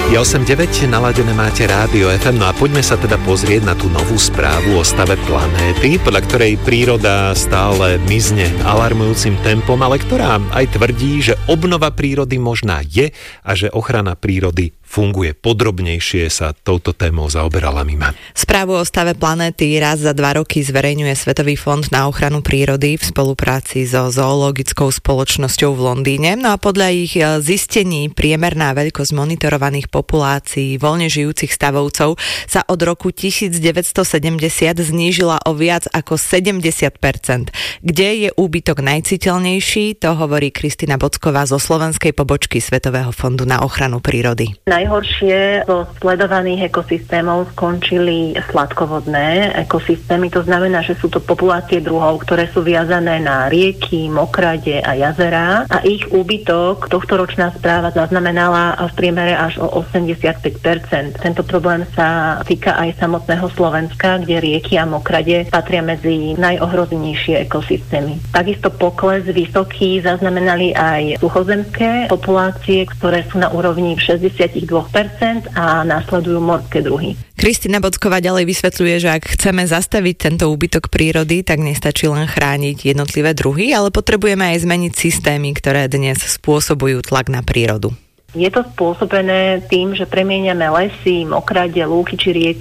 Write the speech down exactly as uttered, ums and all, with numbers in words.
Je osem deväť, naladené máte Rádio ef em, no a poďme sa teda pozrieť na tú novú správu o stave planéty, podľa ktorej príroda stále mizne alarmujúcim tempom, ale ktorá aj tvrdí, že obnova prírody možná je a že ochrana prírody funguje. Podrobnejšie sa touto témou zaoberala Mima. Správu o stave planéty raz za dva roky zverejňuje Svetový fond na ochranu prírody v spolupráci so zoologickou spoločnosťou v Londýne. No a podľa ich zistení priemerná veľkosť monitorovaných populácií voľne žijúcich stavovcov sa od roku devätnásťsedemdesiat znížila o viac ako sedemdesiat percent. Kde je úbytok najciteľnejší, to hovorí Kristina Bocková zo slovenskej pobočky Svetového fondu na ochranu prírody. Najhoršie zo sledovaných ekosystémov skončili sladkovodné ekosystémy, to znamená, že sú to populácie druhov, ktoré sú viazané na rieky, mokrade a jazerá a ich úbytok tohtoročná správa zaznamenala v priemere až o osemdesiatpäť percent. Tento problém sa týka aj samotného Slovenska, kde rieky a mokrade patria medzi najohrozenejšie ekosystémy. Takisto pokles vysoký zaznamenali aj suchozemské populácie, ktoré sú na úrovni šesťdesiatdva percent a následujú morské druhy. Kristina Bocková ďalej vysvetľuje, že ak chceme zastaviť tento úbytok prírody, tak nestačí len chrániť jednotlivé druhy, ale potrebujeme aj zmeniť systémy, ktoré dnes spôsobujú tlak na prírodu. Je to spôsobené tým, že premieňame lesy, mokrade, lúky či rieky